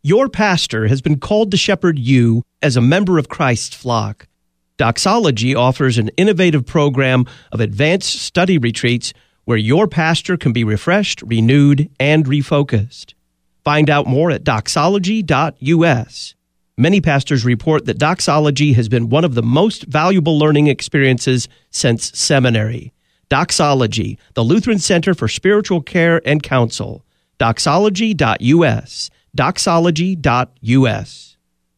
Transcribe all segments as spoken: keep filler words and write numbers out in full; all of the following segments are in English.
Your pastor has been called to shepherd you as a member of Christ's flock. Doxology offers an innovative program of advanced study retreats where your pastor can be refreshed, renewed, and refocused. Find out more at doxology dot U S. Many pastors report that doxology has been one of the most valuable learning experiences since seminary. Doxology, the Lutheran Center for Spiritual Care and Counsel. doxology dot U S. doxology dot U S.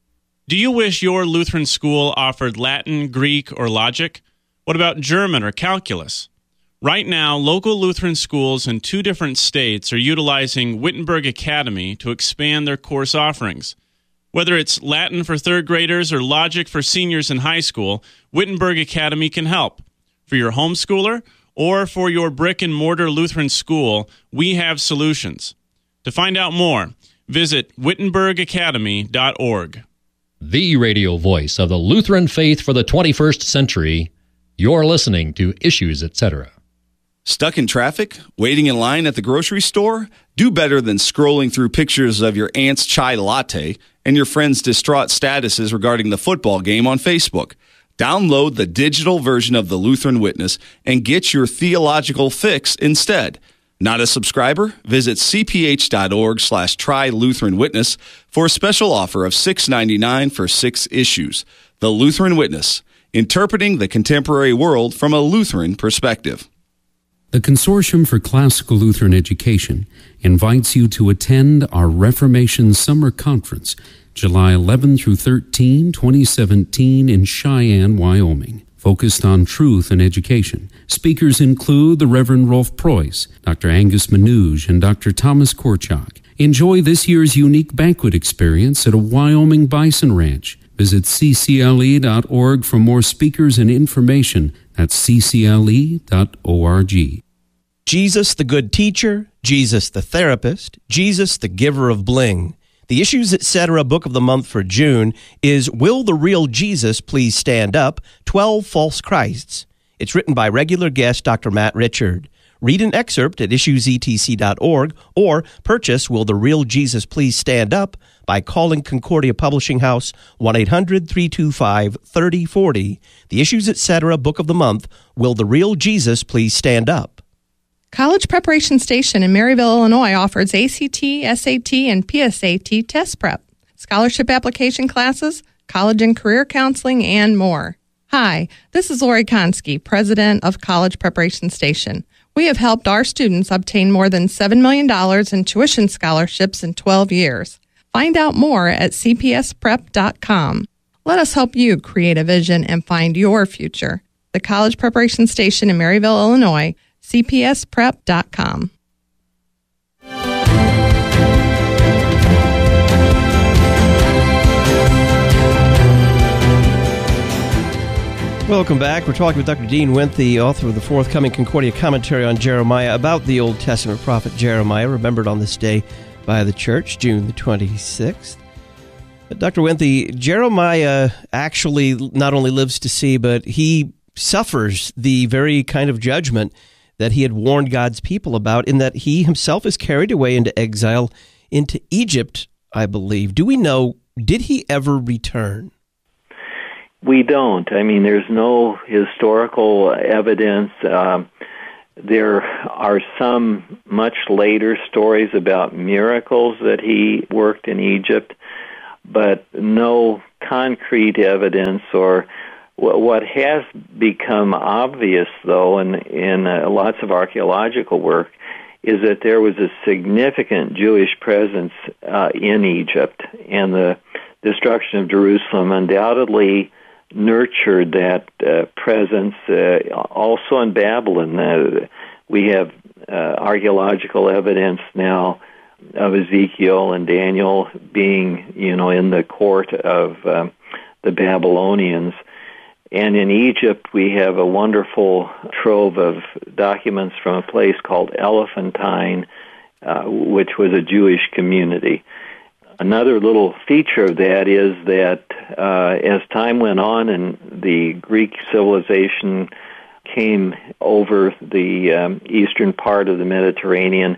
Do you wish your Lutheran school offered Latin, Greek, or logic? What about German or calculus? Right now, local Lutheran schools in two different states are utilizing Wittenberg Academy to expand their course offerings. Whether it's Latin for third graders or logic for seniors in high school, Wittenberg Academy can help. For your homeschooler or for your brick-and-mortar Lutheran school, we have solutions. To find out more, visit wittenberg academy dot org. The radio voice of the Lutheran faith for the twenty-first century. You're listening to Issues, et cetera. Stuck in traffic? Waiting in line at the grocery store? Do better than scrolling through pictures of your aunt's chai latte and your friend's distraught statuses regarding the football game on Facebook. Download the digital version of the Lutheran Witness and get your theological fix instead. Not a subscriber? Visit cph.org slash try Lutheran Witness for a special offer of six dollars and ninety-nine cents for six issues. The Lutheran Witness, interpreting the contemporary world from a Lutheran perspective. The Consortium for Classical Lutheran Education invites you to attend our Reformation Summer Conference, July eleventh through thirteenth, twenty seventeen in Cheyenne, Wyoming. Focused on truth and education. Speakers include the Reverend Rolf Preuss, Doctor Angus Manouge, and Doctor Thomas Korchak. Enjoy this year's unique banquet experience at a Wyoming bison ranch. Visit c c l e dot org for more speakers and information. That's c c l e dot org. Jesus the good teacher, Jesus the therapist, Jesus the giver of bling. The Issues, et cetera. book of the month for June is Will the Real Jesus Please Stand Up? twelve False Christs. It's written by regular guest Doctor Matt Richard. Read an excerpt at issues e t c dot org or purchase Will the Real Jesus Please Stand Up? By calling Concordia Publishing House one eight hundred, three two five, three oh four oh. The Issues, et cetera. book of the month, Will the Real Jesus Please Stand Up? College Preparation Station in Maryville, Illinois offers A C T, S A T, and P S A T test prep, scholarship application classes, college and career counseling, and more. Hi, this is Lori Konski, president of College Preparation Station. We have helped our students obtain more than seven million dollars in tuition scholarships in twelve years. Find out more at c p s prep dot com. Let us help you create a vision and find your future. The College Preparation Station in Maryville, Illinois, c p s prep dot com. Welcome back. We're talking with Doctor Dean Went, the author of the forthcoming Concordia commentary on Jeremiah, about the Old Testament prophet Jeremiah, remembered on this day by the church, June the twenty-sixth. Doctor Wenthe, Jeremiah actually not only lives to see, but he suffers the very kind of judgment that he had warned God's people about, in that he himself is carried away into exile into Egypt, I believe. Do we know, did he ever return? We don't. I mean, there's no historical evidence. Um, there are some much later stories about miracles that he worked in Egypt, but no concrete evidence. Or what has become obvious, though, in, in uh, lots of archaeological work, is that there was a significant Jewish presence uh, in Egypt, and the destruction of Jerusalem undoubtedly nurtured that uh, presence. Uh, also in Babylon, uh, we have uh, archaeological evidence now of Ezekiel and Daniel being, you know, in the court of um, the Babylonians. And in Egypt, we have a wonderful trove of documents from a place called Elephantine, uh, which was a Jewish community. Another little feature of that is that uh, as time went on and the Greek civilization came over the um, eastern part of the Mediterranean,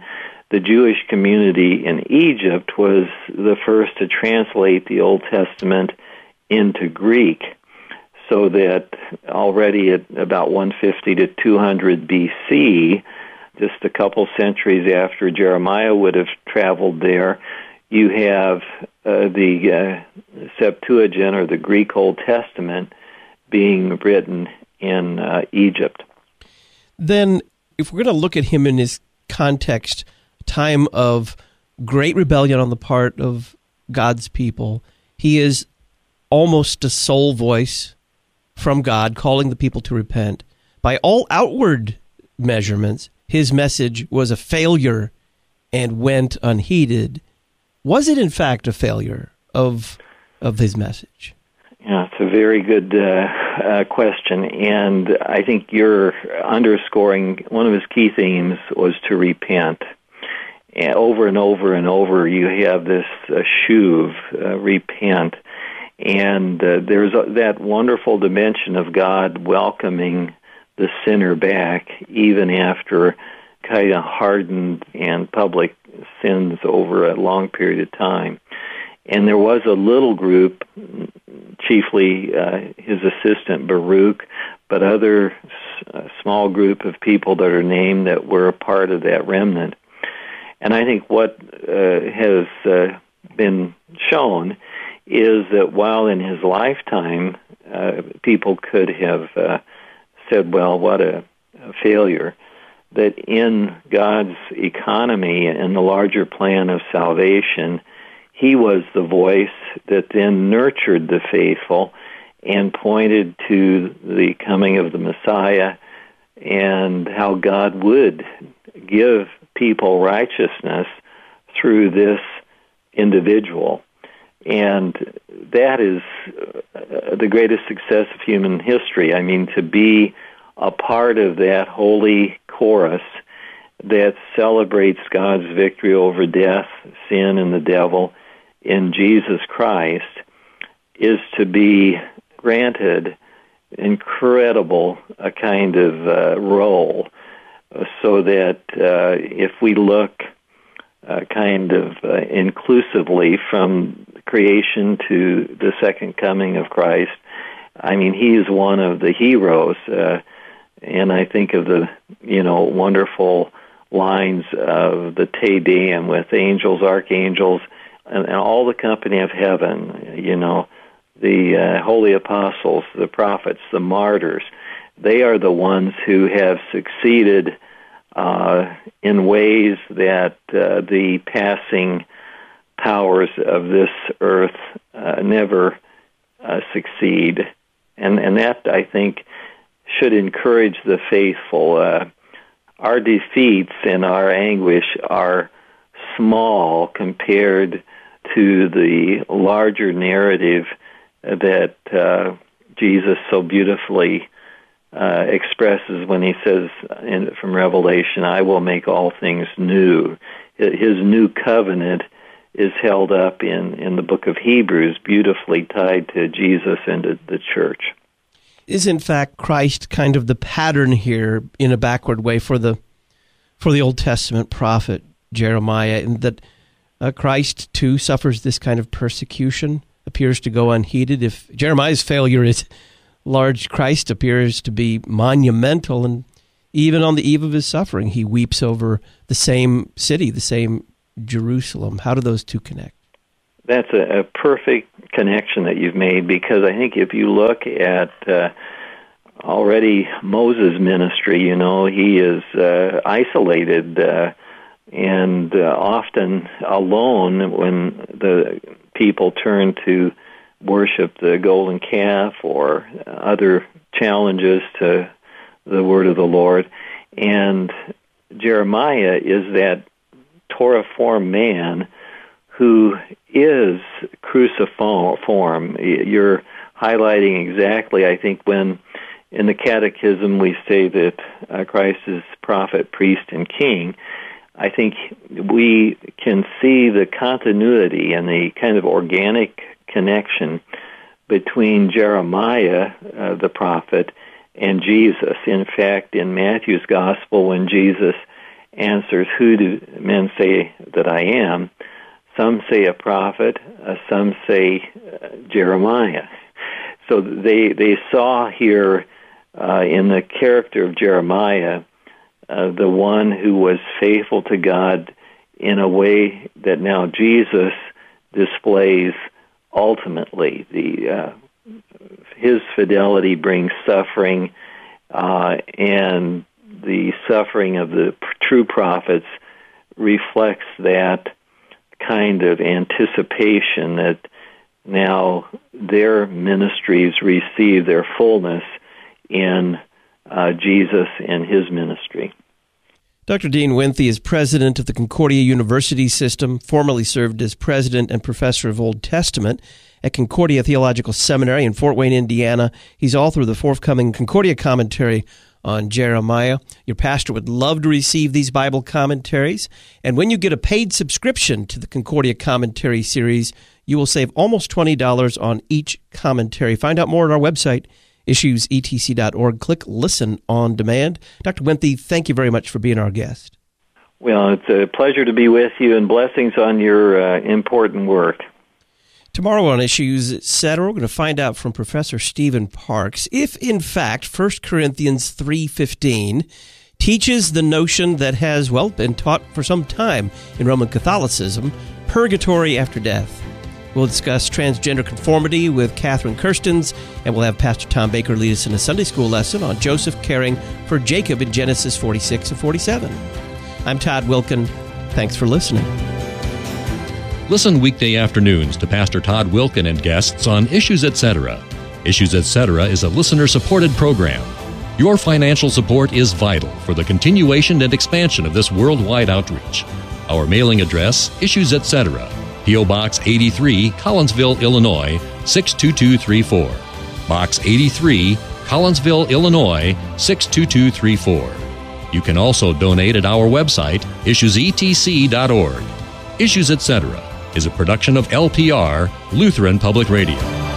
the Jewish community in Egypt was the first to translate the Old Testament into Greek, so that already at about one fifty to two hundred B C, just a couple centuries after Jeremiah would have traveled there, you have uh, the uh, Septuagint, or the Greek Old Testament, being written in uh, Egypt. Then, if we're going to look at him in his context, time of great rebellion on the part of God's people, he is almost a sole voice from God calling the people to repent. By all outward measurements, his message was a failure and went unheeded. Was it in fact a failure of of his message? Yeah, it's a very good uh, uh, question, and I think you're underscoring one of his key themes was to repent. And over and over and over, you have this uh, shuv, uh, repent, and uh, there's a, that wonderful dimension of God welcoming the sinner back, even after kind of hardened and public sins over a long period of time. And there was a little group, chiefly uh, his assistant Baruch, but other uh, small group of people that are named that were a part of that remnant. And I think what uh, has uh, been shown is that while in his lifetime uh, people could have uh, said, well, what a, a failure, that in God's economy and the larger plan of salvation, he was the voice that then nurtured the faithful and pointed to the coming of the Messiah and how God would give people righteousness through this individual. And that is uh, the greatest success of human history. I mean, to be a part of that holy chorus that celebrates God's victory over death, sin, and the devil in Jesus Christ is to be granted incredible a kind of uh, role, uh, so that uh, if we look uh, kind of uh, inclusively from creation to the second coming of Christ, I mean, he is one of the heroes, uh, and I think of the, you know, wonderful lines of the Te Deum with angels, archangels, and, and all the company of heaven, you know, the uh, holy apostles, the prophets, the martyrs. They are the ones who have succeeded uh, in ways that uh, the passing powers of this earth uh, never uh, succeed. And, and that, I think, should encourage the faithful. Uh, our defeats and our anguish are small compared to the larger narrative that uh, Jesus so beautifully uh, expresses when he says in, from Revelation, I will make all things new. His new covenant is held up in, in the book of Hebrews, beautifully tied to Jesus and to the church. Is in fact Christ kind of the pattern here in a backward way for the for the Old Testament prophet Jeremiah, in that uh, Christ too suffers this kind of persecution, appears to go unheeded? If Jeremiah's failure is large, Christ appears to be monumental, and even on the eve of his suffering, he weeps over the same city, the same Jerusalem. How do those two connect? That's a, a perfect connection that you've made, because I think if you look at uh, already Moses' ministry, you know, he is uh, isolated uh, and uh, often alone when the people turn to worship the golden calf or other challenges to the word of the Lord. And Jeremiah is that Torah-formed man who is cruciform. You're highlighting exactly, I think, when in the Catechism we say that uh, Christ is prophet, priest, and king. I think we can see the continuity and the kind of organic connection between Jeremiah, uh, the prophet, and Jesus. In fact, in Matthew's Gospel, when Jesus answers, who do men say that I am? Some say a prophet, uh, some say uh, Jeremiah. So they they saw here uh, in the character of Jeremiah uh, the one who was faithful to God in a way that now Jesus displays ultimately. The uh, his fidelity brings suffering, uh, and the suffering of the true prophets reflects that kind of anticipation that now their ministries receive their fullness in uh, Jesus and his ministry. Doctor Dean Winthy is president of the Concordia University System, formerly served as president and professor of Old Testament at Concordia Theological Seminary in Fort Wayne, Indiana. He's author of the forthcoming Concordia commentary on Jeremiah. Your pastor would love to receive these Bible commentaries. And when you get a paid subscription to the Concordia commentary series, you will save almost twenty dollars on each commentary. Find out more at our website, issues e t c dot org. Click Listen on Demand. Doctor Winthy, thank you very much for being our guest. Well, it's a pleasure to be with you, and blessings on your uh, important work. Tomorrow on Issues, et cetera, we're going to find out from Professor Stephen Parks if, in fact, First Corinthians three fifteen teaches the notion that has, well, been taught for some time in Roman Catholicism, purgatory after death. We'll discuss transgender conformity with Catherine Kirstens, and we'll have Pastor Tom Baker lead us in a Sunday school lesson on Joseph caring for Jacob in Genesis forty-six and forty-seven. I'm Todd Wilken. Thanks for listening. Listen weekday afternoons to Pastor Todd Wilken and guests on Issues et cetera. Issues et cetera is a listener-supported program. Your financial support is vital for the continuation and expansion of this worldwide outreach. Our mailing address, Issues et cetera, P O. Box eighty-three, Collinsville, Illinois, six two two three four. Box eighty-three, Collinsville, Illinois, six two two three four. You can also donate at our website, issues e t c dot org. Issues et cetera is a production of L P R, Lutheran Public Radio.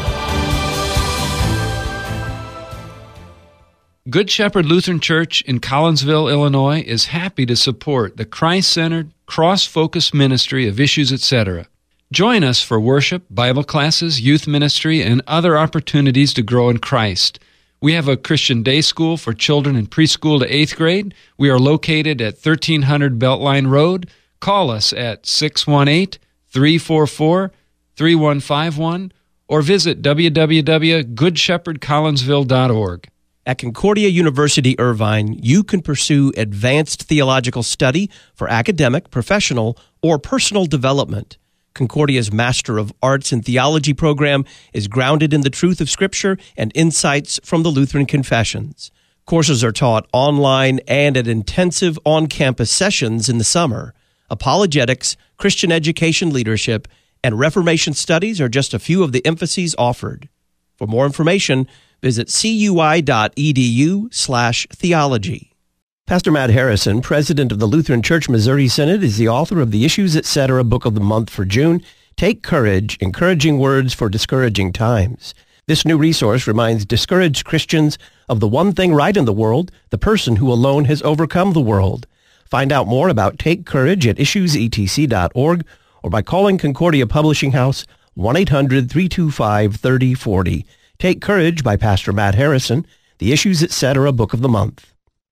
Good Shepherd Lutheran Church in Collinsville, Illinois is happy to support the Christ-centered, cross-focused ministry of Issues et cetera. Join us for worship, Bible classes, youth ministry, and other opportunities to grow in Christ. We have a Christian day school for children in preschool to eighth grade. We are located at thirteen hundred Beltline Road. Call us at six one eight, three four four, three one five one or visit w w w dot good shepherd collinsville dot org. At Concordia University Irvine, you can pursue advanced theological study for academic, professional, or personal development. Concordia's Master of Arts in Theology program is grounded in the truth of Scripture and insights from the Lutheran Confessions. Courses are taught online and at intensive on-campus sessions in the summer. Apologetics, Christian education leadership, and Reformation studies are just a few of the emphases offered. For more information, visit cui.edu slash theology. Pastor Matt Harrison, president of the Lutheran Church Missouri Synod, is the author of the Issues et cetera Book of the Month for June, Take Courage, Encouraging Words for Discouraging Times. This new resource reminds discouraged Christians of the one thing right in the world, the person who alone has overcome the world. Find out more about Take Courage at issues e t c dot org or by calling Concordia Publishing House one eight hundred, three two five, three oh four oh. Take Courage by Pastor Matt Harrison, the Issues et cetera Book of the Month.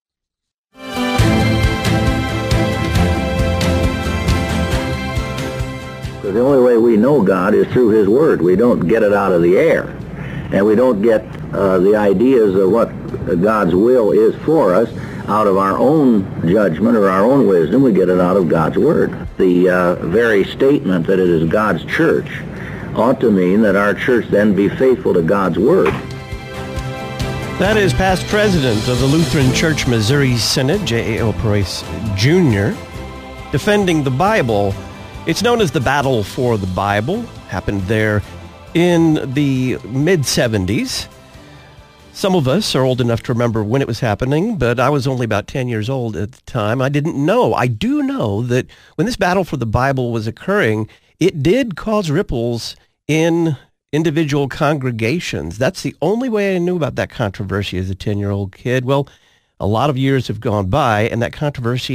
The only way we know God is through His Word. We don't get it out of the air. And we don't get uh, the ideas of what God's will is for us out of our own judgment or our own wisdom. We get it out of God's Word. The uh, very statement that it is God's church ought to mean that our church then be faithful to God's Word. That is past president of the Lutheran Church Missouri Synod, J A L. Preuss, Junior, defending the Bible. It's known as the Battle for the Bible. Happened there in the mid seventies. Some of us are old enough to remember when it was happening, but I was only about ten years old at the time. I didn't know. I do know that when this battle for the Bible was occurring, it did cause ripples in individual congregations. That's the only way I knew about that controversy as a ten-year-old kid. Well, a lot of years have gone by, and that controversy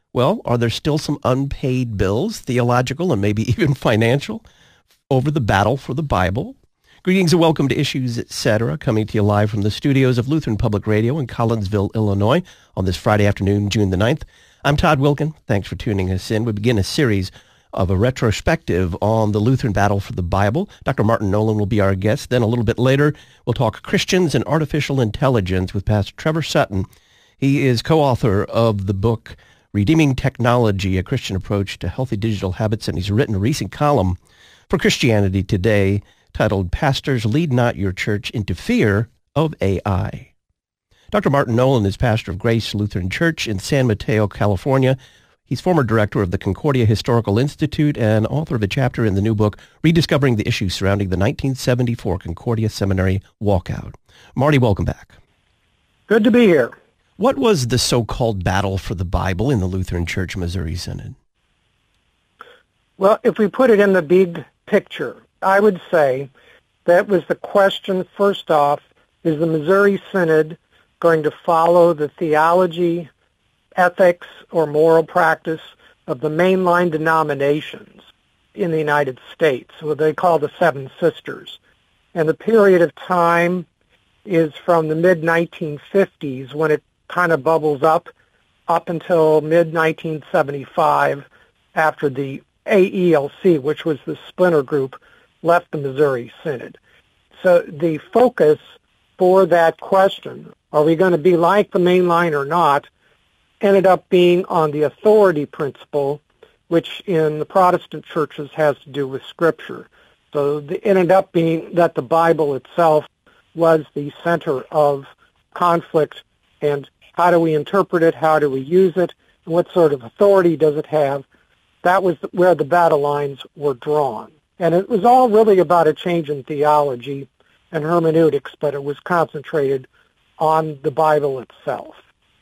Well, are there still some unpaid bills, theological and maybe even financial, over the battle for the Bible? Greetings and welcome to Issues, et cetera, coming to you live from the studios of Lutheran Public Radio in Collinsville, Illinois, on this Friday afternoon, June the ninth. I'm Todd Wilken. Thanks for tuning us in. We begin a series of a retrospective on the Lutheran battle for the Bible. Doctor Martin Nolan will be our guest. Then a little bit later, we'll talk Christians and artificial intelligence with Pastor Trevor Sutton. He is co-author of the book Redeeming Technology, A Christian Approach to Healthy Digital Habits, and he's written a recent column for Christianity Today titled Pastors Lead Not Your Church into Fear of A I. Doctor Martin Nolan is pastor of Grace Lutheran Church in San Mateo, California. He's former director of the Concordia Historical Institute and author of a chapter in the new book, Rediscovering the Issues Surrounding the nineteen seventy-four Concordia Seminary Walkout. Marty, welcome back. Good to be here. What was the so-called battle for the Bible in the Lutheran Church Missouri Synod? Well, if we put it in the big picture, I would say that was the question, first off, is the Missouri Synod going to follow the theology, ethics, or moral practice of the mainline denominations in the United States, what they call the Seven Sisters? And the period of time is from the mid nineteen fifties, when it kind of bubbles up, up until mid nineteen seventy-five, after the A E L C, which was the splinter group, left the Missouri Synod. So the focus for that question, are we going to be like the mainline or not, ended up being on the authority principle, which in the Protestant churches has to do with Scripture. So it ended up being that the Bible itself was the center of conflict, and how do we interpret it, how do we use it, and what sort of authority does it have? That was where the battle lines were drawn. And it was all really about a change in theology and hermeneutics, but it was concentrated on the Bible itself.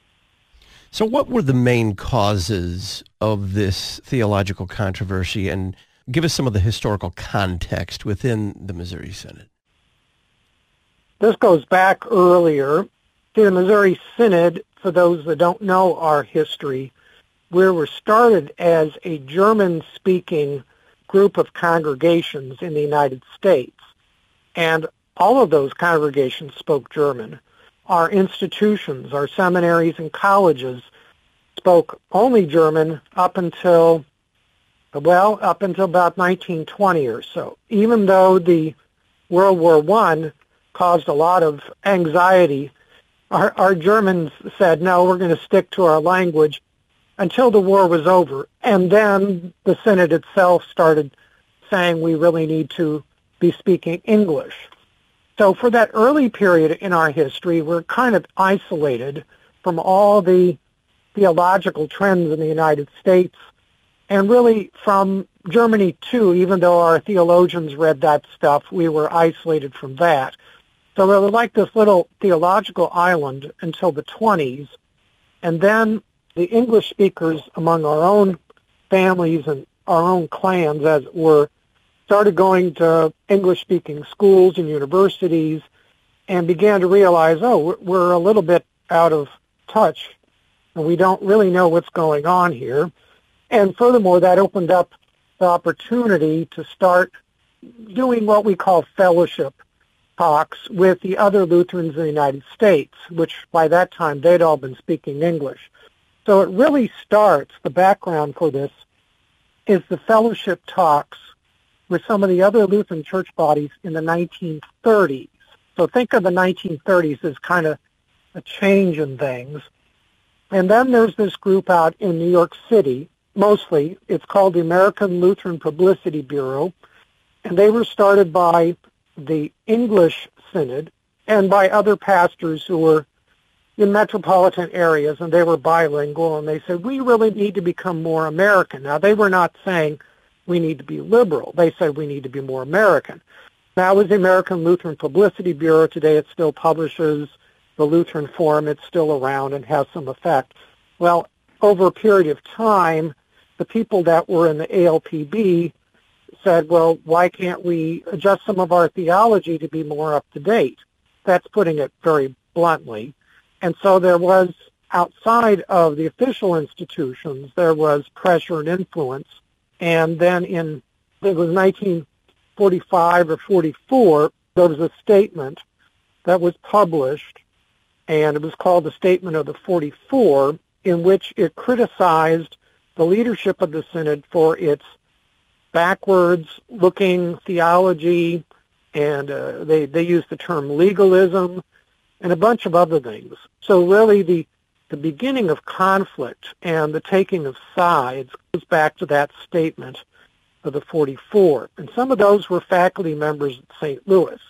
So what were the main causes of this theological controversy, and give us some of the historical context within the Missouri Synod? This goes back earlier. The Missouri Synod, for those that don't know our history, we were started as a German-speaking group of congregations in the United States, and all of those congregations spoke German. Our institutions, our seminaries and colleges spoke only German up until, well, up until about nineteen twenty or so, even though the World War One caused a lot of anxiety. Our, our Germans said, no, we're going to stick to our language until the war was over. And then the Synod itself started saying we really need to be speaking English. So for that early period in our history, we're kind of isolated from all the theological trends in the United States, and really from Germany too. Even though our theologians read that stuff, we were isolated from that. So we were like this little theological island until the twenties, and then the English speakers among our own families and our own clans, as it were, started going to English-speaking schools and universities and began to realize, oh, we're a little bit out of touch, and we don't really know what's going on here. And furthermore, that opened up the opportunity to start doing what we call fellowship talks with the other Lutherans in the United States, which by that time they'd all been speaking English. So it really starts, the background for this is the fellowship talks with some of the other Lutheran church bodies in the nineteen thirties. So think of the nineteen thirties as kind of a change in things. And then there's this group out in New York City, mostly. It's called the American Lutheran Publicity Bureau, and they were started by the English Synod and by other pastors who were in metropolitan areas, and they were bilingual, and they said, we really need to become more American. Now, they were not saying we need to be liberal. They said we need to be more American. That was the American Lutheran Publicity Bureau. Today it still publishes the Lutheran Forum. It's still around and has some effect. Well, over a period of time, the people that were in the A L P B said, well, why can't we adjust some of our theology to be more up to date? That's putting it very bluntly. And so there was outside of the official institutions, there was pressure and influence. And then in, I think it was nineteen forty-five or forty-four, there was a statement that was published, and it was called the Statement of the forty-four, in which it criticized the leadership of the Synod for its backwards-looking theology, and uh, they, they used the term legalism, and a bunch of other things. So really the, the beginning of conflict and the taking of sides goes back to that statement of the forty-four. And some of those were faculty members at Saint Louis.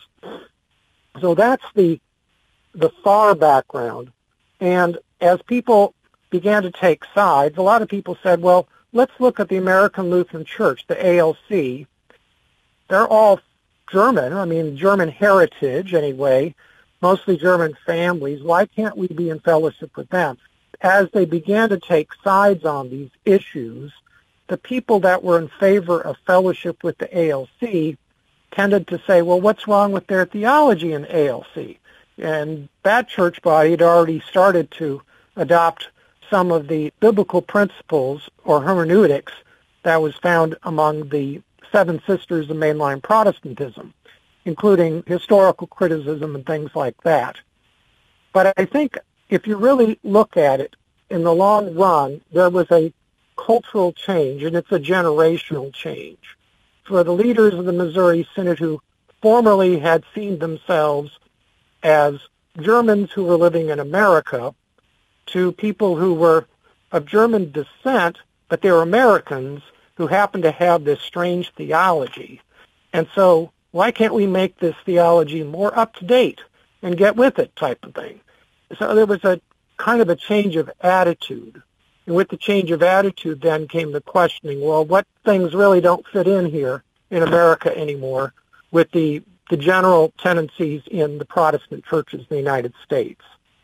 So that's the the far background. And as people began to take sides, a lot of people said, well, let's look at the American Lutheran Church, the A L C. They're all German, I mean, German heritage anyway, mostly German families. Why can't we be in fellowship with them? As they began to take sides on these issues, the people that were in favor of fellowship with the A L C tended to say, well, what's wrong with their theology in A L C? And that church body had already started to adopt some of the biblical principles or hermeneutics that was found among the Seven Sisters of mainline Protestantism, including historical criticism and things like that. But I think if you really look at it, in the long run, there was a cultural change, and it's a generational change. For the leaders of the Missouri Synod who formerly had seen themselves as Germans who were living in America, to people who were of German descent, but they were Americans who happened to have this strange theology. And so why can't we make this theology more up-to-date and get with it type of thing? So there was a kind of a change of attitude. And with the change of attitude then came the questioning, well, what things really don't fit in here in America anymore with the, the general tendencies in the Protestant churches in the United States?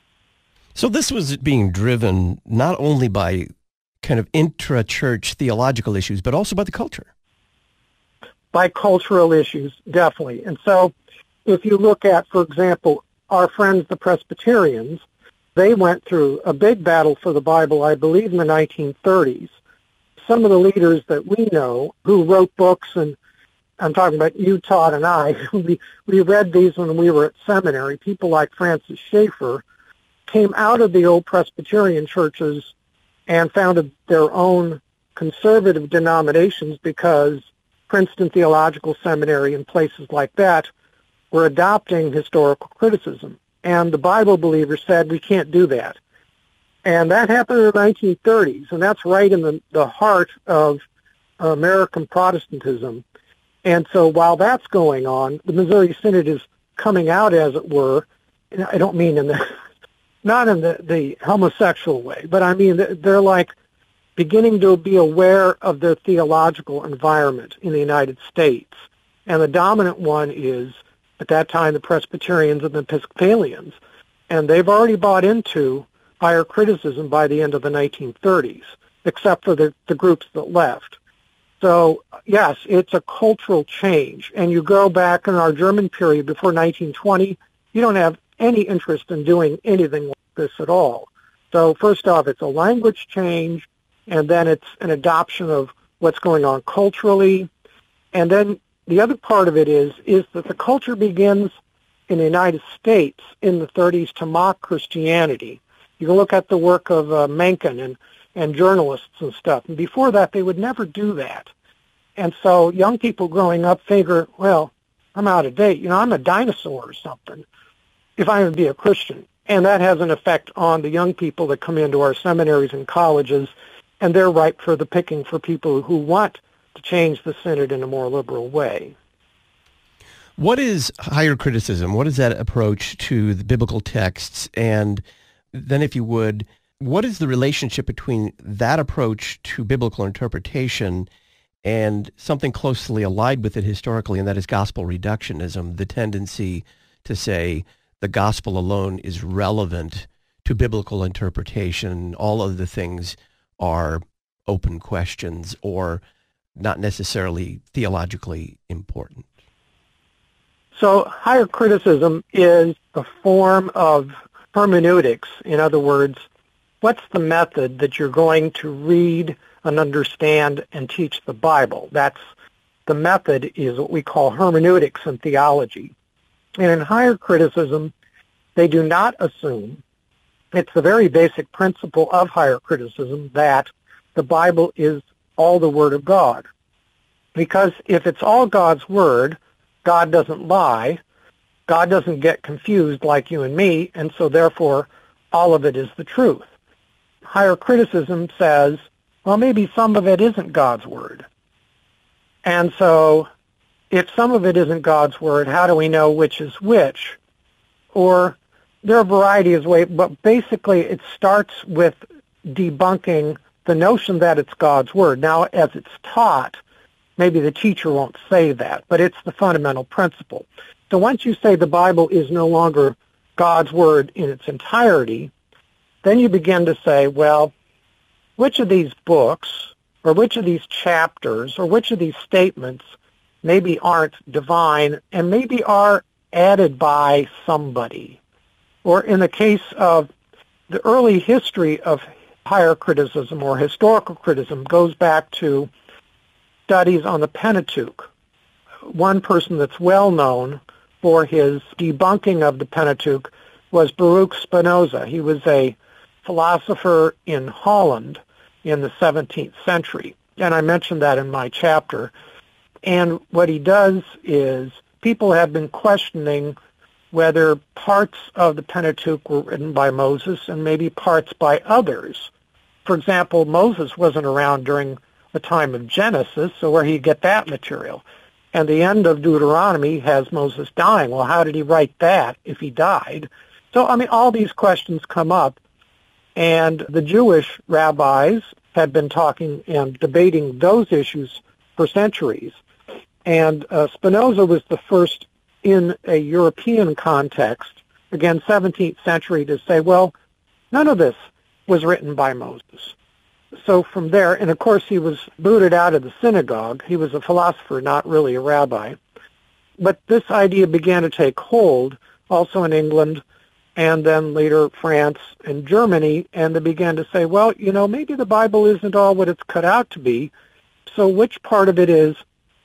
So this was being driven not only by kind of intra-church theological issues, but also by the culture. By cultural issues, definitely. And so if you look at, for example, our friends, the Presbyterians, they went through a big battle for the Bible, I believe, in the nineteen thirties. Some of the leaders that we know who wrote books, and I'm talking about you, Todd, and I, we, we read these when we were at seminary. People like Francis Schaeffer came out of the old Presbyterian churches and founded their own conservative denominations because Princeton Theological Seminary and places like that were adopting historical criticism. And the Bible believers said, we can't do that. And that happened in the nineteen thirties, and that's right in the, the heart of American Protestantism. And so while that's going on, the Missouri Synod is coming out, as it were. And I don't mean in the, not in the, the homosexual way, but I mean they're like beginning to be aware of their theological environment in the United States. And the dominant one is, at that time, the Presbyterians and the Episcopalians. And they've already bought into higher criticism by the end of the nineteen thirties, except for the, the groups that left. So, yes, it's a cultural change. And you go back in our German period before nineteen twenty, you don't have any interest in doing anything like this at all. So, first off, it's a language change, and then it's an adoption of what's going on culturally. And then the other part of it is, is that the culture begins in the United States in the thirties to mock Christianity. You can look at the work of uh, Mencken and, and journalists and stuff. And before that, they would never do that. And so young people growing up figure, well, I'm out of date. You know, I'm a dinosaur or something if I'm going to be a Christian. And that has an effect on the young people that come into our seminaries and colleges, and they're ripe for the picking for people who want to change the Synod in a more liberal way. What is higher criticism? What is that approach to the biblical texts? And then, if you would, what is the relationship between that approach to biblical interpretation and something closely allied with it historically, and that is gospel reductionism, the tendency to say the gospel alone is relevant to biblical interpretation, all of the things are open questions or not necessarily theologically important? So higher criticism is a form of hermeneutics. In other words, what's the method that you're going to read and understand and teach the Bible? That's the method is what we call hermeneutics in theology. And in higher criticism, they do not assume, it's the very basic principle of higher criticism, that the Bible is all the Word of God. Because if it's all God's Word, God doesn't lie, God doesn't get confused like you and me, and so therefore all of it is the truth. Higher criticism says, well, maybe some of it isn't God's Word. And so if some of it isn't God's Word, how do we know which is which? Or there are a variety of ways, but basically it starts with debunking the notion that it's God's Word. Now, as it's taught, maybe the teacher won't say that, but it's the fundamental principle. So once you say the Bible is no longer God's Word in its entirety, then you begin to say, well, which of these books, or which of these chapters, or which of these statements maybe aren't divine and maybe are added by somebody? Or in the case of the early history of higher criticism or historical criticism goes back to studies on the Pentateuch. One person that's well known for his debunking of the Pentateuch was Baruch Spinoza. He was a philosopher in Holland in the seventeenth century, and I mentioned that in my chapter. And what he does is people have been questioning whether parts of the Pentateuch were written by Moses and maybe parts by others. For example, Moses wasn't around during the time of Genesis, so where he'd get that material. And the end of Deuteronomy has Moses dying. Well, how did he write that if he died? So, I mean, all these questions come up, and the Jewish rabbis had been talking and debating those issues for centuries. And uh, Spinoza was the first in a European context, again, seventeenth century, to say, well, none of this was written by Moses. So from there, and of course he was booted out of the synagogue. He was a philosopher, not really a rabbi. But this idea began to take hold also in England and then later France and Germany, and they began to say, well, you know, maybe the Bible isn't all what it's cut out to be, so which part of it is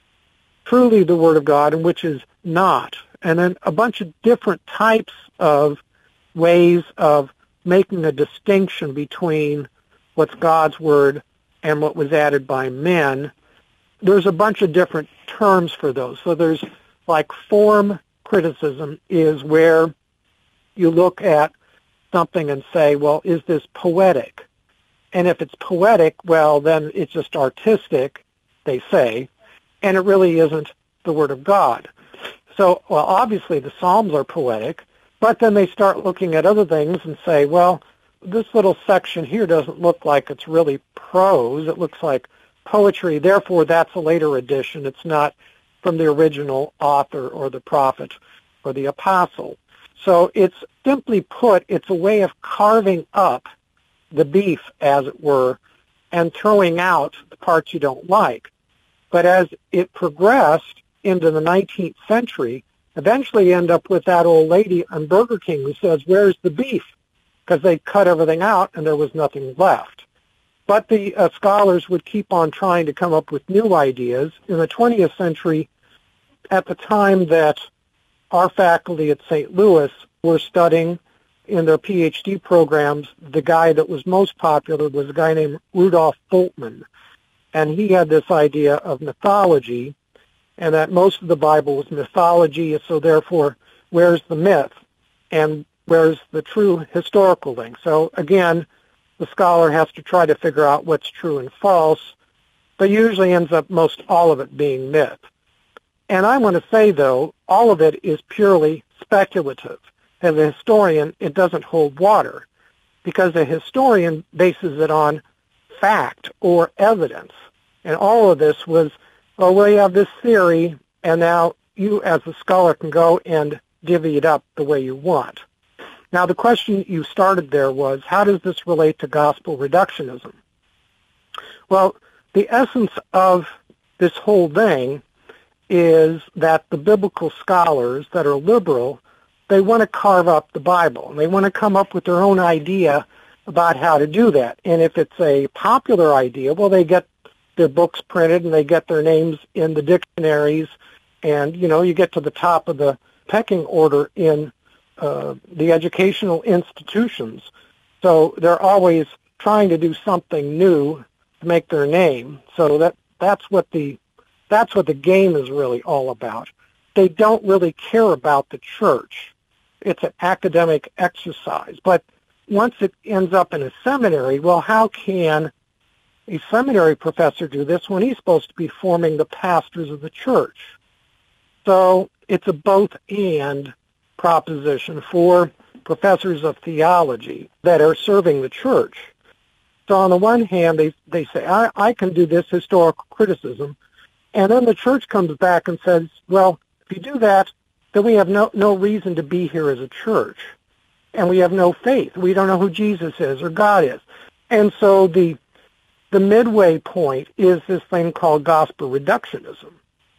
truly the Word of God and which is not? And then a bunch of different types of ways of making a distinction between what's God's Word and what was added by men. There's a bunch of different terms for those. So there's like form criticism is where you look at something and say, well, is this poetic? And if it's poetic, well, then it's just artistic, they say, and it really isn't the Word of God. So, well, obviously the Psalms are poetic, but then they start looking at other things and say, well, this little section here doesn't look like it's really prose. It looks like poetry. Therefore, that's a later edition. It's not from the original author or the prophet or the apostle. So it's simply put, it's a way of carving up the beef, as it were, and throwing out the parts you don't like. But as it progressed into the nineteenth century, eventually you end up with that old lady on Burger King who says, where's the beef? Because they cut everything out and there was nothing left. But the uh, scholars would keep on trying to come up with new ideas. In the twentieth century, at the time that our faculty at Saint Louis were studying in their PhD programs, the guy that was most popular was a guy named Rudolf Bultmann. And he had this idea of mythology, and that most of the Bible was mythology, so therefore, where's the myth? And where's the true historical link? So again, the scholar has to try to figure out what's true and false, but usually ends up most all of it being myth. And I want to say, though, all of it is purely speculative. As a historian, it doesn't hold water, because a historian bases it on fact or evidence. And all of this was, well, we have this theory, and now you as a scholar can go and divvy it up the way you want. Now, the question you started there was, how does this relate to gospel reductionism? Well, the essence of this whole thing is that the biblical scholars that are liberal, they want to carve up the Bible, and they want to come up with their own idea about how to do that. And if it's a popular idea, well, they get their books printed and they get their names in the dictionaries, and, you know, you get to the top of the pecking order in uh, the educational institutions. So they're always trying to do something new to make their name. So that that's what the that's what the game is really all about. They don't really care about the church. It's an academic exercise. But once it ends up in a seminary, well, how can a seminary professor do this when he's supposed to be forming the pastors of the church? So it's a both-and proposition for professors of theology that are serving the church. So on the one hand, they they say, I, I can do this historical criticism, and then the church comes back and says, well, if you do that, then we have no, no reason to be here as a church, and we have no faith. We don't know who Jesus is or God is. And so the the midway point is this thing called gospel reductionism,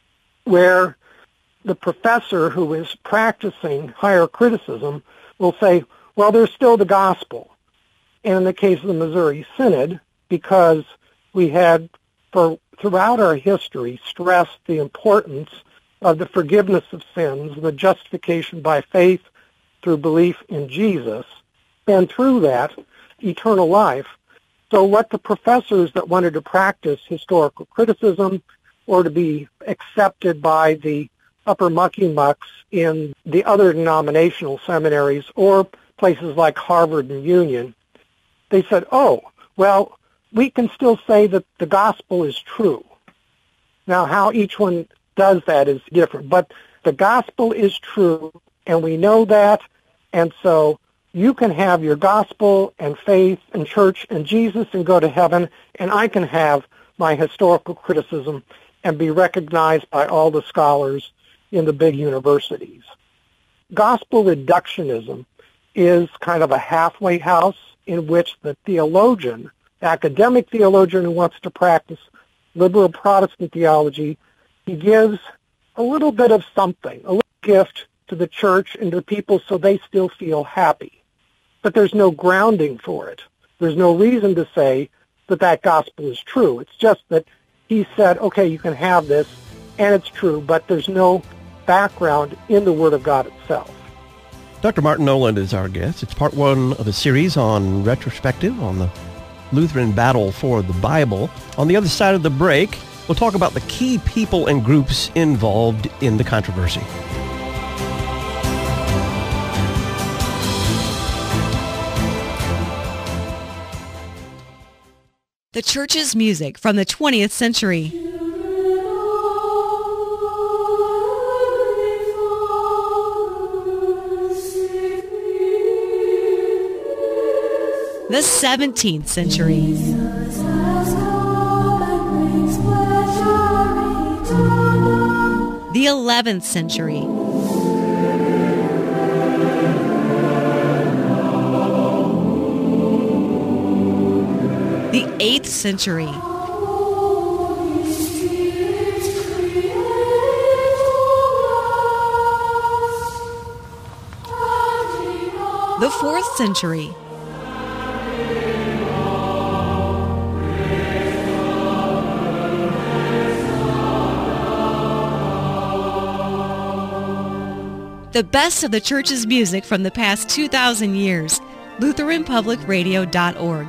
where the professor who is practicing higher criticism will say, well, there's still the gospel. And in the case of the Missouri Synod, because we had for throughout our history stressed the importance of the forgiveness of sins, the justification by faith through belief in Jesus, and through that, eternal life. So what the professors that wanted to practice historical criticism or to be accepted by the upper mucky mucks in the other denominational seminaries or places like Harvard and Union, they said, oh, well, we can still say that the gospel is true. Now, how each one does that is different, but the gospel is true, and we know that, and so you can have your gospel and faith and church and Jesus and go to heaven, and I can have my historical criticism and be recognized by all the scholars in the big universities. Gospel reductionism is kind of a halfway house in which the theologian, the academic theologian who wants to practice liberal Protestant theology, he gives a little bit of something, a little gift to the church and to people so they still feel happy. But there's no grounding for it. There's no reason to say that that gospel is true. It's just that he said, okay, you can have this, and it's true, but there's no background in the Word of God itself. Doctor Martin Noland is our guest. It's part one of a series on retrospective on the Lutheran battle for the Bible. On the other side of the break, we'll talk about the key people and groups involved in the controversy. The church's music from the twentieth century. The seventeenth century. The eleventh century. The eighth century. The fourth century. The best of the church's music from the past two thousand years. Lutheran Public Radio dot org.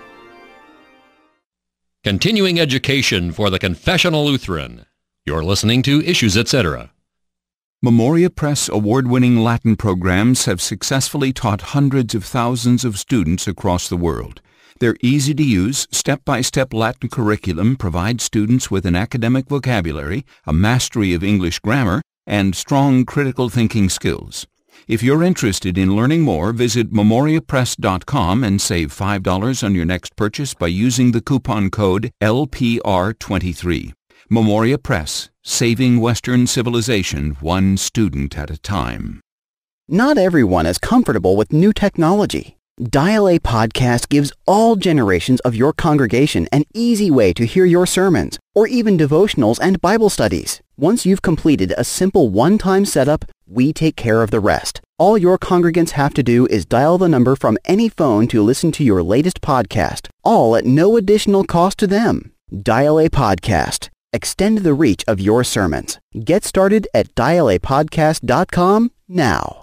Continuing education for the Confessional Lutheran. You're listening to Issues, et cetera. Memoria Press award-winning Latin programs have successfully taught hundreds of thousands of students across the world. Their easy-to-use, step-by-step Latin curriculum provides students with an academic vocabulary, a mastery of English grammar, and strong critical thinking skills. If you're interested in learning more, visit memoria press dot com and save five dollars on your next purchase by using the coupon code L P R twenty-three. Memoria Press, saving Western civilization one student at a time. Not everyone is comfortable with new technology. Dial A Podcast gives all generations of your congregation an easy way to hear your sermons, or even devotionals and Bible studies. Once you've completed a simple one-time setup, we take care of the rest. All your congregants have to do is dial the number from any phone to listen to your latest podcast, all at no additional cost to them. Dial a Podcast. Extend the reach of your sermons. Get started at dial a podcast dot com now.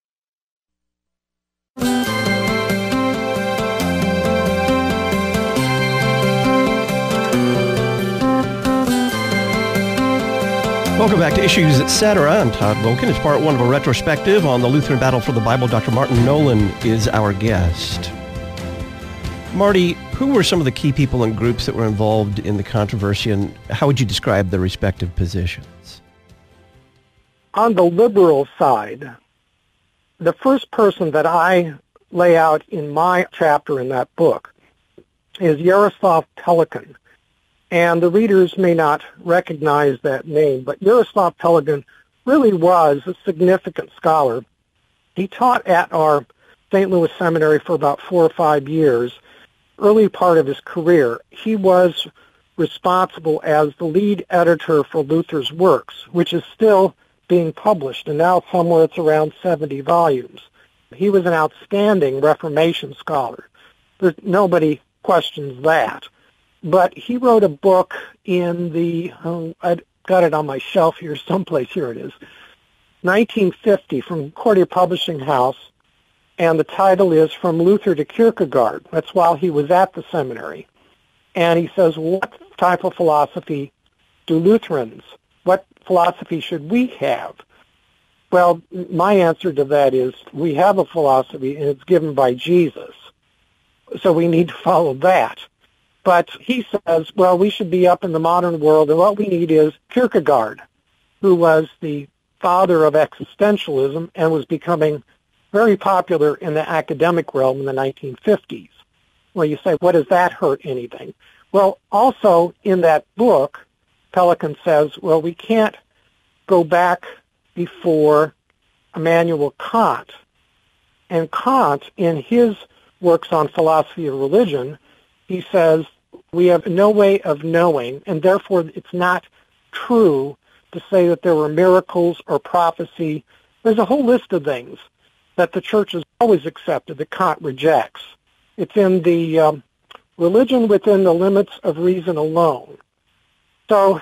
Welcome back to Issues, et cetera. I'm Todd Wilken. It's part one of a retrospective on the Lutheran battle for the Bible. Doctor Martin Nolan is our guest. Marty, who were some of the key people and groups that were involved in the controversy, and how would you describe their respective positions? On the liberal side, the first person that I lay out in my chapter in that book is Yaroslav Pelikan. And the readers may not recognize that name, but Yaroslav Pelikan really was a significant scholar. He taught at our Saint Louis Seminary for about four or five years. Early part of his career, he was responsible as the lead editor for Luther's Works, which is still being published, and now somewhere it's around seventy volumes. He was an outstanding Reformation scholar. There's, nobody questions that. But he wrote a book in the, oh, I've got it on my shelf here someplace, here it is, nineteen fifty from Concordia Publishing House, and the title is From Luther to Kierkegaard. That's while he was at the seminary. And he says, what type of philosophy do Lutherans, what philosophy should we have? Well, my answer to that is we have a philosophy, and it's given by Jesus. So we need to follow that. But he says, well, we should be up in the modern world, and what we need is Kierkegaard, who was the father of existentialism and was becoming very popular in the academic realm in the nineteen fifties. Well, you say, what does that hurt anything? Well, also in that book, Pelikan says, well, we can't go back before Immanuel Kant. And Kant, in his works on philosophy of religion, he says, we have no way of knowing, and therefore it's not true to say that there were miracles or prophecy. There's a whole list of things that the church has always accepted that Kant rejects. It's in the um, religion within the limits of reason alone. So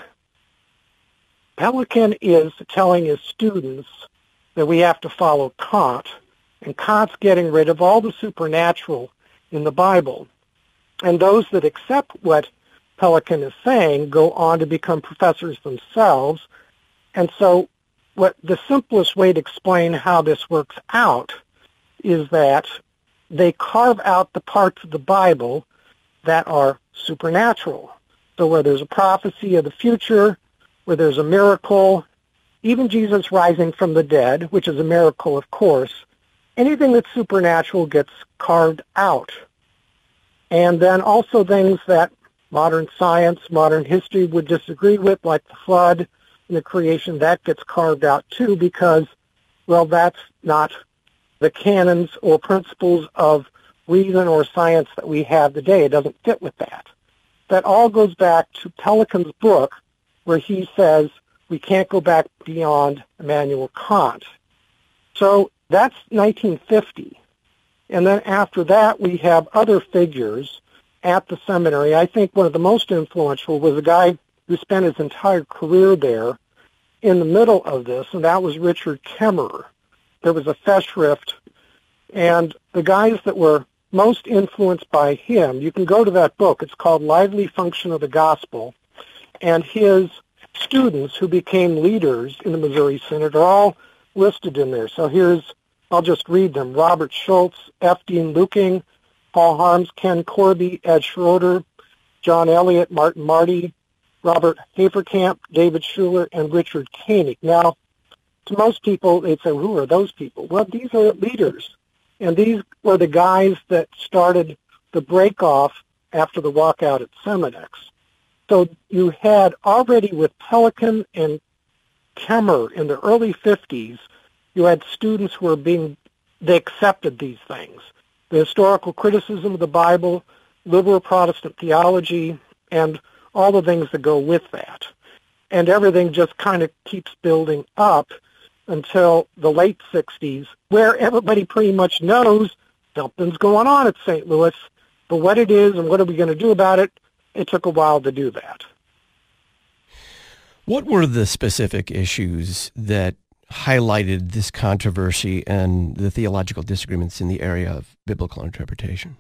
Pelikan is telling his students that we have to follow Kant, and Kant's getting rid of all the supernatural in the Bible. And those that accept what Pelikan is saying go on to become professors themselves. And so what the simplest way to explain how this works out is that they carve out the parts of the Bible that are supernatural. So where there's a prophecy of the future, where there's a miracle, even Jesus rising from the dead, which is a miracle, of course, anything that's supernatural gets carved out. And then also things that modern science, modern history would disagree with, like the flood and the creation, that gets carved out too because, well, that's not the canons or principles of reason or science that we have today. It doesn't fit with that. That all goes back to Pelikan's book where he says we can't go back beyond Immanuel Kant. So that's nineteen fifty. And then after that, we have other figures at the seminary. I think one of the most influential was a guy who spent his entire career there in the middle of this, and that was Richard Kemmerer. There was a Festschrift, and the guys that were most influenced by him, you can go to that book. It's called Lively Function of the Gospel, and his students who became leaders in the Missouri Synod are all listed in there. So here's I'll just read them. Robert Schultz, F. Dean Luking, Paul Harms, Ken Corby, Ed Schroeder, John Elliott, Martin Marty, Robert Haferkamp, David Schuller, and Richard Koenig. Now, to most people, they'd say, who are those people? Well, these are leaders. And these were the guys that started the break-off after the walkout at Seminex. So you had already with Pelikan and Kemmerer in the early fifties, you had students who were being, they accepted these things. The historical criticism of the Bible, liberal Protestant theology, and all the things that go with that. And everything just kind of keeps building up. until the late sixties, where everybody pretty much knows something's going on at Saint Louis, but what it is and what are we going to do about it, it took a while to do that. What were the specific issues that highlighted this controversy and the theological disagreements in the area of biblical interpretation?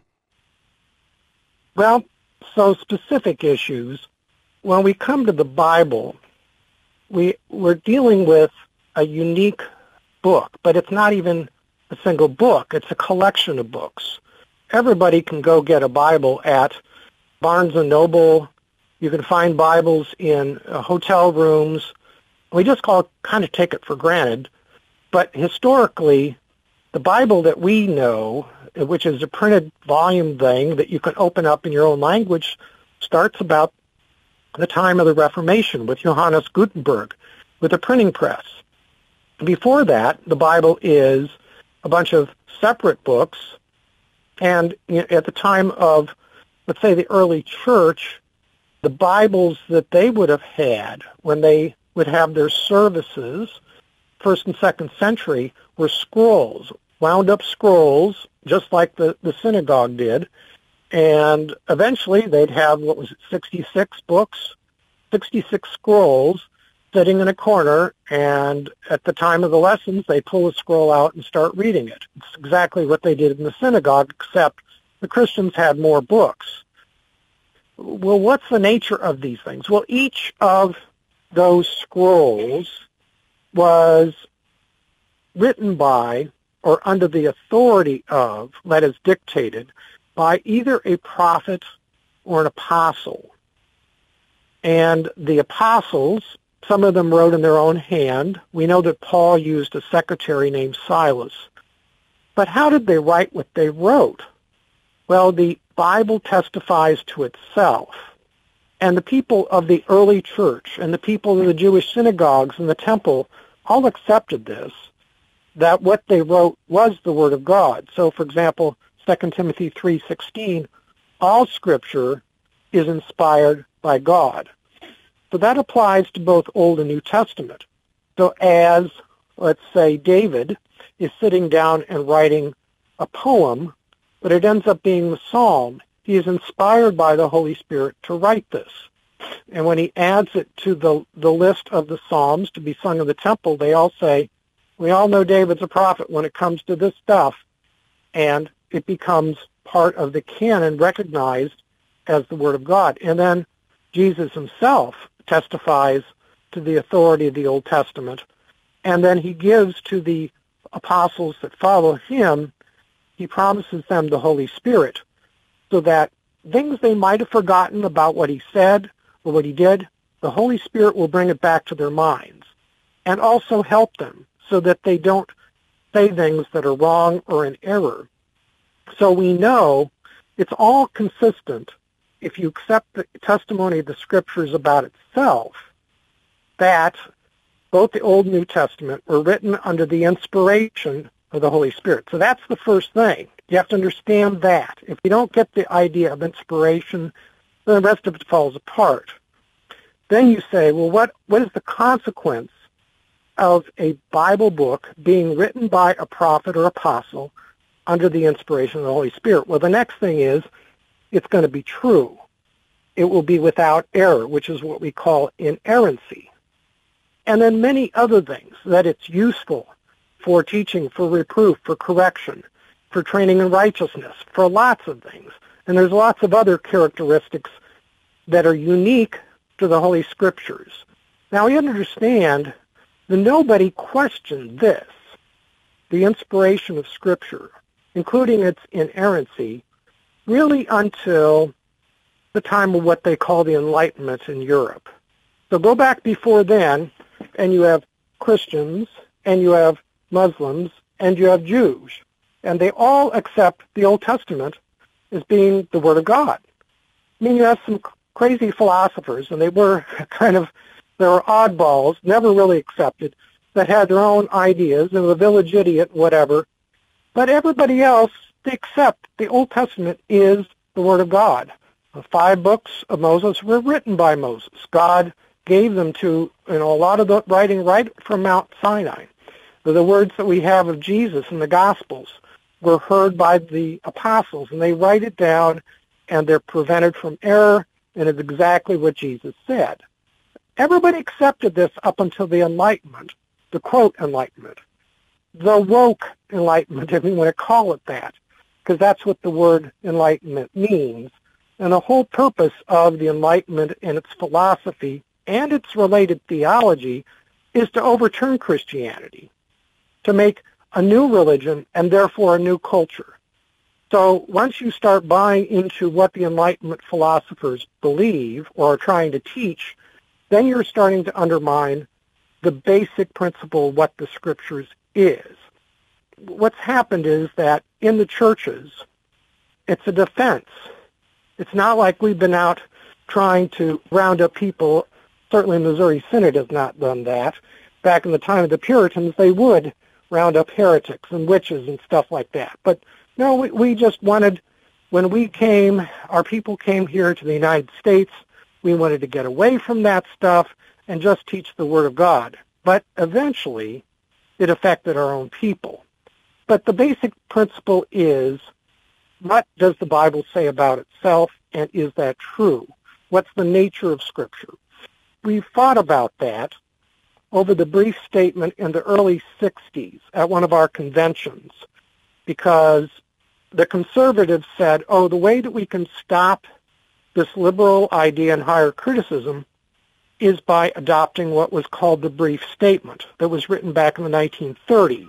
Well, so specific issues, when we come to the Bible, we, we're dealing with a unique book, but it's not even a single book. It's a collection of books. Everybody can go get a Bible at Barnes and Noble. You can find Bibles in uh, hotel rooms. We just call kind of take it for granted. But historically, the Bible that we know, which is a printed volume thing that you can open up in your own language, starts about the time of the Reformation with Johannes Gutenberg, with a printing press. Before that, the Bible is a bunch of separate books, and at the time of, let's say, the early church, the Bibles that they would have had when they would have their services, first and second century, were scrolls, wound-up scrolls, just like the, the synagogue did, and eventually they'd have, what was it, sixty-six books, sixty-six scrolls sitting in a corner, and at the time of the lessons, they pull a scroll out and start reading it. It's exactly what they did in the synagogue, except the Christians had more books. Well, what's the nature of these things? Well, each of those scrolls was written by or under the authority of, that is dictated, by either a prophet or an apostle. And the apostles, some of them wrote in their own hand. We know that Paul used a secretary named Silas. But how did they write what they wrote? Well, the Bible testifies to itself. And the people of the early church and the people of the Jewish synagogues and the temple all accepted this, that what they wrote was the Word of God. So, for example, Second Timothy three sixteen, all Scripture is inspired by God. So that applies to both Old and New Testament. So as, let's say, David is sitting down and writing a poem, but it ends up being the psalm, he is inspired by the Holy Spirit to write this. And when he adds it to the, the list of the psalms to be sung in the temple, they all say, we all know David's a prophet when it comes to this stuff, and it becomes part of the canon recognized as the Word of God. And then Jesus himself testifies to the authority of the Old Testament, and then he gives to the apostles that follow him, he promises them the Holy Spirit, so that things they might have forgotten about what he said or what he did, the Holy Spirit will bring it back to their minds, and also help them so that they don't say things that are wrong or in error. So we know it's all consistent if you accept the testimony of the Scriptures about itself, that both the Old and New Testament were written under the inspiration of the Holy Spirit. So that's the first thing. You have to understand that. If you don't get the idea of inspiration, then the rest of it falls apart. Then you say, well, what, what is the consequence of a Bible book being written by a prophet or apostle under the inspiration of the Holy Spirit? Well, the next thing is, it's going to be true. It will be without error, which is what we call inerrancy. And then many other things, that it's useful for teaching, for reproof, for correction, for training in righteousness, for lots of things. And there's lots of other characteristics that are unique to the Holy Scriptures. Now, we understand that nobody questioned this, the inspiration of Scripture, including its inerrancy, really until the time of what they call the Enlightenment in Europe. So go back before then, and you have Christians, and you have Muslims, and you have Jews, and they all accept the Old Testament as being the Word of God. I mean, you have some crazy philosophers, and they were kind of, they were oddballs, never really accepted, that had their own ideas, and the village idiot, whatever. But everybody else, they accept the Old Testament is the Word of God. The five books of Moses were written by Moses. God gave them to, you know, a lot of the writing right from Mount Sinai. The words that we have of Jesus in the Gospels were heard by the apostles, and they write it down, and they're prevented from error, and it's exactly what Jesus said. Everybody accepted this up until the Enlightenment, the quote Enlightenment, the woke Enlightenment, if you want to call it that, because that's what the word Enlightenment means. And the whole purpose of the Enlightenment and its philosophy and its related theology is to overturn Christianity, to make a new religion and therefore a new culture. So once you start buying into what the Enlightenment philosophers believe or are trying to teach, then you're starting to undermine the basic principle of what the Scriptures is. What's happened is that in the churches, it's a defense. It's not like we've been out trying to round up people. Certainly Missouri Synod has not done that. Back in the time of the Puritans, they would round up heretics and witches and stuff like that. But no, we, we just wanted, when we came, our people came here to the United States, we wanted to get away from that stuff and just teach the Word of God. But eventually, it affected our own people. But the basic principle is, what does the Bible say about itself, and is that true? What's the nature of Scripture? We've thought about that over the brief statement in the early sixties at one of our conventions, because the conservatives said, oh, the way that we can stop this liberal idea and higher criticism is by adopting what was called the brief statement that was written back in the nineteen thirties.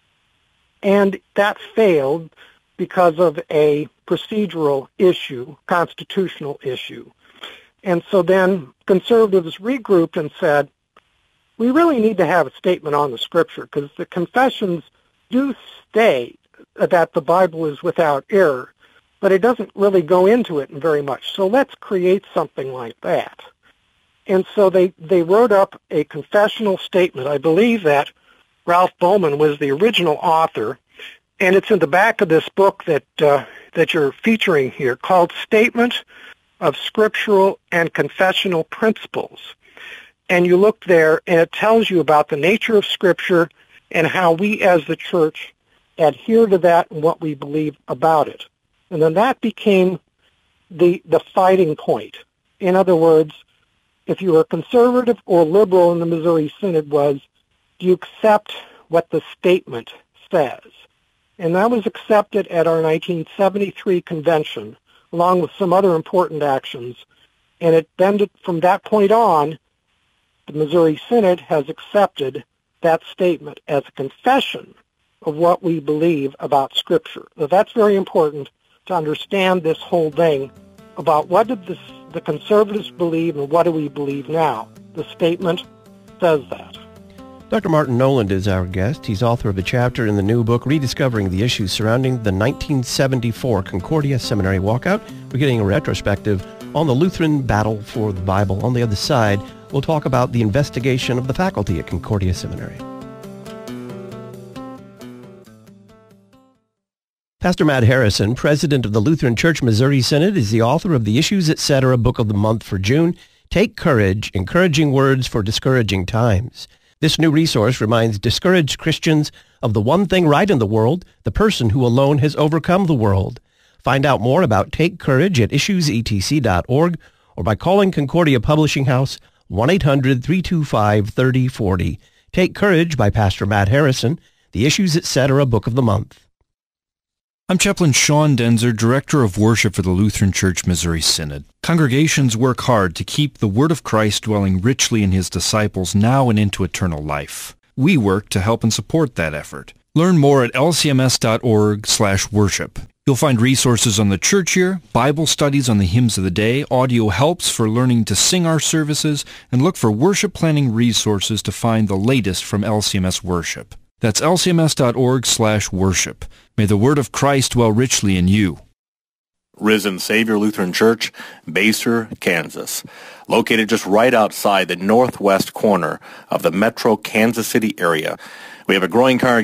And that failed because of a procedural issue, constitutional issue. And so then conservatives regrouped and said, we really need to have a statement on the Scripture, because the confessions do state that the Bible is without error, but it doesn't really go into it very much. So let's create something like that. And so they, they wrote up a confessional statement. I believe that Ralph Bowman was the original author, and it's in the back of this book that uh, that you're featuring here, called Statement of Scriptural and Confessional Principles. And you look there, and it tells you about the nature of Scripture and how we as the church adhere to that and what we believe about it. And then that became the the fighting point. In other words, if you were conservative or liberal in the Missouri Synod, was, do you accept what the statement says? And that was accepted at our nineteen seventy-three convention, along with some other important actions. And it then, from that point on, the Missouri Synod has accepted that statement as a confession of what we believe about Scripture. So that's very important to understand this whole thing about what did this, the conservatives believe and what do we believe now. The statement says that. Doctor Martin Noland is our guest. He's author of a chapter in the new book, Rediscovering the Issues Surrounding the nineteen seventy-four Concordia Seminary Walkout. We're getting a retrospective on the Lutheran battle for the Bible. On the other side, we'll talk about the investigation of the faculty at Concordia Seminary. Pastor Matt Harrison, president of the Lutheran Church Missouri Synod, is the author of the Issues Etc. Book of the Month for June, Take Courage, Encouraging Words for Discouraging Times. This new resource reminds discouraged Christians of the one thing right in the world, the person who alone has overcome the world. Find out more about Take Courage at issues e t c dot org or by calling Concordia Publishing House one eight hundred, three two five, three oh four oh. Take Courage by Pastor Matt Harrison, the Issues Etc. Book of the Month. I'm Chaplain Sean Denzer, Director of Worship for the Lutheran Church Missouri Synod. Congregations work hard to keep the Word of Christ dwelling richly in His disciples now and into eternal life. We work to help and support that effort. Learn more at l c m s dot org slash worship. You'll find resources on the church year, Bible studies on the hymns of the day, audio helps for learning to sing our services, and look for worship planning resources to find the latest from L C M S Worship. That's l c m s dot org slash worship. May the word of Christ dwell richly in you. Risen Savior Lutheran Church, Basehor, Kansas. Located just right outside the northwest corner of the metro Kansas City area. We have a growing congregation